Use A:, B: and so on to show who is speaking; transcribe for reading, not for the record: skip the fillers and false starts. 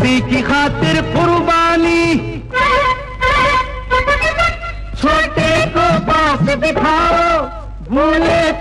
A: किसी की खातिर कुर्बानी, छोटे को पास बिठाओ, भूले